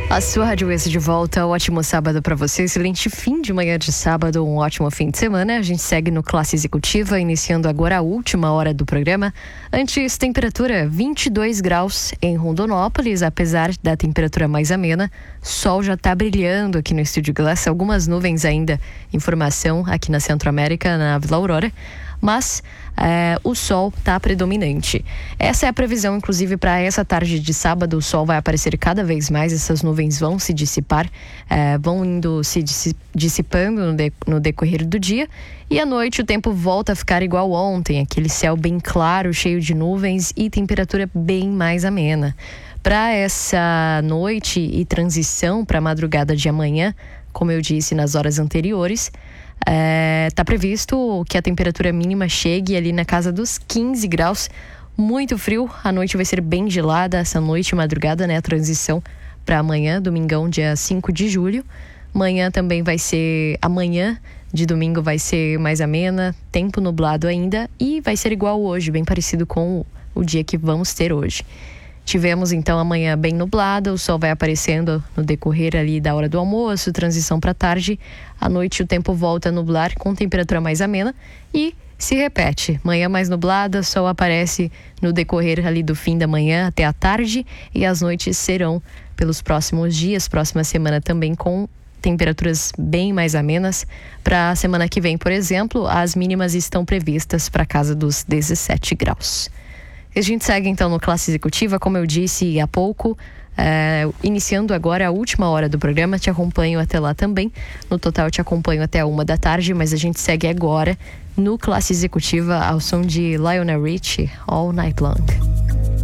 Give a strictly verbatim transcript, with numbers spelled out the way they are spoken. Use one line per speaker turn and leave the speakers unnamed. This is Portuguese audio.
A sua Rádio Esse de volta, um ótimo sábado para você, excelente fim de manhã de sábado, um ótimo fim de semana. A gente segue no Classe Executiva, iniciando agora a última hora do programa. Antes, temperatura vinte e dois graus em Rondonópolis, apesar da temperatura mais amena. Sol já está brilhando aqui no Estúdio Glass, algumas nuvens ainda em formação aqui na Centro-América, na Vila Aurora. Mas é, o sol está predominante. Essa é a previsão, inclusive, para essa tarde de sábado. O sol vai aparecer cada vez mais, essas nuvens vão se dissipar, é, vão indo se dissipando no, de, no decorrer do dia. E à noite o tempo volta a ficar igual ontem, aquele céu bem claro, cheio de nuvens e temperatura bem mais amena. Para essa noite e transição para a madrugada de amanhã, como eu disse nas horas anteriores, está é, previsto que a temperatura mínima chegue ali na casa dos quinze graus, muito frio. A noite vai ser bem gelada, essa noite e madrugada, né? A transição para amanhã, domingão, dia cinco de julho. Amanhã também vai ser, amanhã de domingo vai ser mais amena, tempo nublado ainda e vai ser igual hoje, bem parecido com o, o dia que vamos ter hoje. Tivemos então amanhã bem nublada, o sol vai aparecendo no decorrer ali da hora do almoço, transição para tarde. À noite o tempo volta a nublar com temperatura mais amena e se repete. Manhã mais nublada, sol aparece no decorrer ali do fim da manhã até a tarde e as noites serão pelos próximos dias, próxima semana também com temperaturas bem mais amenas. Para a semana que vem, por exemplo, as mínimas estão previstas para casa dos dezessete graus. A gente segue então no Classe Executiva, como eu disse há pouco, é, iniciando agora a última hora do programa, te acompanho até lá também. No total eu te acompanho até uma da tarde, mas a gente segue agora no Classe Executiva ao som de Lionel Richie, All Night Long.